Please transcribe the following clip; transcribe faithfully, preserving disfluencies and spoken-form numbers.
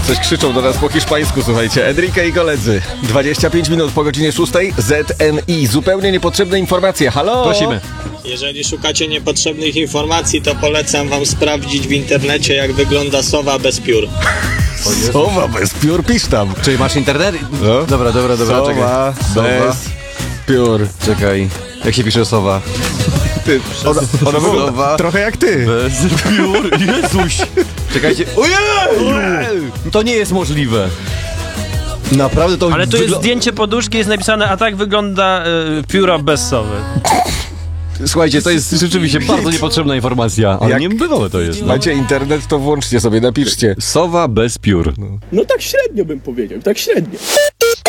Coś krzyczą do nas po hiszpańsku, słuchajcie. Enrique i koledzy. dwadzieścia pięć minut po godzinie szóstej. Z N I. Zupełnie niepotrzebne informacje. Halo? Prosimy. Jeżeli szukacie niepotrzebnych informacji, to polecam wam sprawdzić w internecie, jak wygląda sowa bez piór. Sowa bez piór, pisz tam. Czyli masz internet? No. Dobra, dobra, dobra, Sowa czekaj. bez piór. Czekaj. Jak się pisze sowa? Ty, ona, ona wygląda Sowa. trochę jak ty. Bez piór, Jezuś! Czekajcie, ojej! To nie jest możliwe. Naprawdę to Ale tu jest wygl- zdjęcie poduszki, jest napisane, a tak wygląda y, pióra bez sowy. Słuchajcie, to jest rzeczywiście bardzo niepotrzebna informacja, ale Jak- nie bywało to jest. No. Macie internet, to włączcie sobie, napiszcie. Sowa bez piór. No tak średnio bym powiedział, tak średnio.